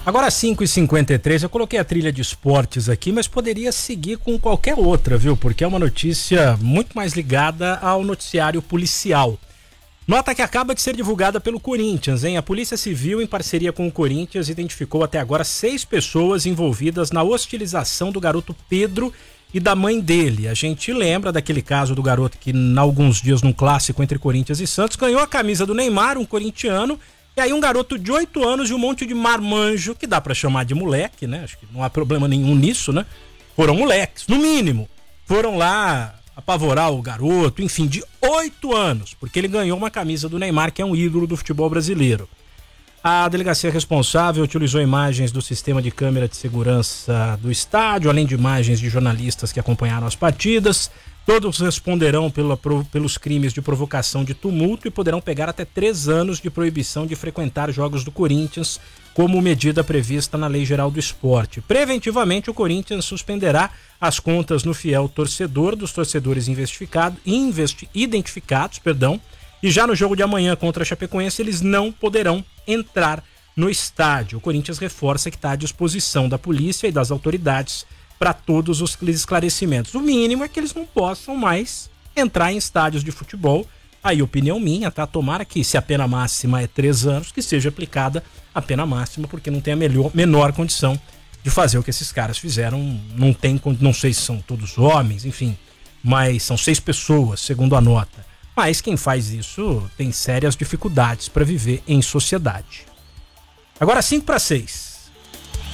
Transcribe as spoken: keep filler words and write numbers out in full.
Agora cinco e cinquenta e três, eu coloquei a trilha de esportes aqui, mas poderia seguir com qualquer outra, viu? Porque é uma notícia muito mais ligada ao noticiário policial. Nota que acaba de ser divulgada pelo Corinthians, hein? A Polícia Civil, em parceria com o Corinthians, identificou até agora seis pessoas envolvidas na hostilização do garoto Pedro e da mãe dele. A gente lembra daquele caso do garoto que, há alguns dias, num clássico entre Corinthians e Santos, ganhou a camisa do Neymar, um corintiano. E aí um garoto de oito anos e um monte de marmanjo, que dá pra chamar de moleque, né? Acho que não há problema nenhum nisso, né? Foram moleques, no mínimo. Foram lá apavorar o garoto, enfim, de oito anos, porque ele ganhou uma camisa do Neymar, que é um ídolo do futebol brasileiro. A delegacia responsável utilizou imagens do sistema de câmera de segurança do estádio, além de imagens de jornalistas que acompanharam as partidas. Todos responderão pela, pelos crimes de provocação de tumulto e poderão pegar até três anos de proibição de frequentar jogos do Corinthians, como medida prevista na Lei Geral do Esporte. Preventivamente, o Corinthians suspenderá as contas no fiel torcedor dos torcedores investigados, investi, identificados, perdão, e já no jogo de amanhã contra a Chapecoense eles não poderão entrar no estádio. O Corinthians reforça que está à disposição da polícia e das autoridades para todos os esclarecimentos. O mínimo é que eles não possam mais entrar em estádios de futebol. Aí, opinião minha, tá? Tomara que, se a pena máxima é três anos, que seja aplicada a pena máxima, porque não tem a melhor, menor condição de fazer o que esses caras fizeram. Não tem, não sei se são todos homens, enfim, mas são seis pessoas, segundo a nota. Mas quem faz isso tem sérias dificuldades para viver em sociedade. Agora cinco para seis.